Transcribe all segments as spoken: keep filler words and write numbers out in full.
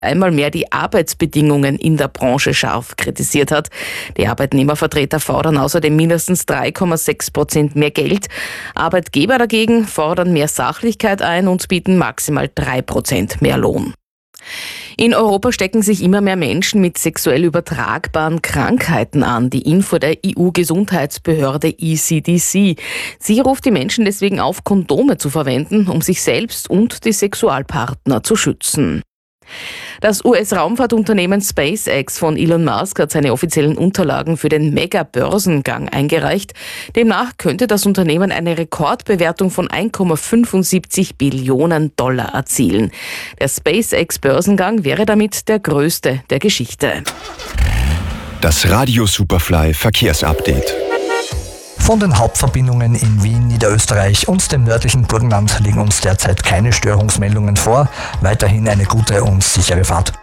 einmal mehr die Arbeitsbedingungen in der Branche scharf kritisiert hat. Die Arbeitnehmervertreter fordern außerdem mindestens drei Komma sechs Prozent mehr Geld. Arbeitgeber dagegen fordern mehr Sachlichkeit ein und bieten maximal drei Prozent mehr Lohn. In Europa stecken sich immer mehr Menschen mit sexuell übertragbaren Krankheiten an. Die Info der E U-Gesundheitsbehörde E C D C. Sie ruft die Menschen deswegen auf, Kondome zu verwenden, um sich selbst und die Sexualpartner zu schützen. Das U S-Raumfahrtunternehmen SpaceX von Elon Musk hat seine offiziellen Unterlagen für den Mega-Börsengang eingereicht. Demnach könnte das Unternehmen eine Rekordbewertung von ein Komma fünfundsiebzig Billionen Dollar erzielen. Der SpaceX-Börsengang wäre damit der größte der Geschichte. Das Radio Superfly Verkehrsupdate. Von den Hauptverbindungen in Wien, Niederösterreich und dem nördlichen Burgenland liegen uns derzeit keine Störungsmeldungen vor. Weiterhin eine gute und sichere Fahrt.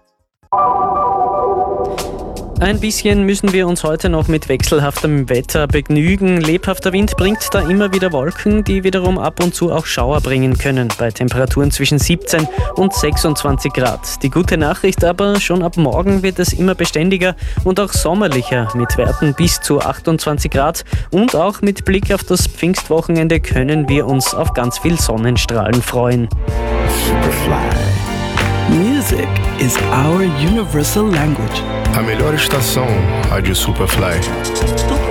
Ein bisschen müssen wir uns heute noch mit wechselhaftem Wetter begnügen. Lebhafter Wind bringt da immer wieder Wolken, die wiederum ab und zu auch Schauer bringen können, bei Temperaturen zwischen siebzehn und sechsundzwanzig Grad. Die gute Nachricht aber, schon ab morgen wird es immer beständiger und auch sommerlicher mit Werten bis zu achtundzwanzig Grad. Und auch mit Blick auf das Pfingstwochenende können wir uns auf ganz viel Sonnenstrahlen freuen. Superfly. Music is our universal language. A melhor estação, Rádio Superfly.